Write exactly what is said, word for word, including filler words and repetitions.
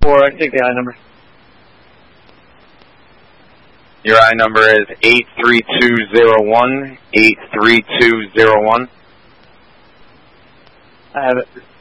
four. I take the I number. Your I number is eight three two zero one, eight three two zero one. I have it.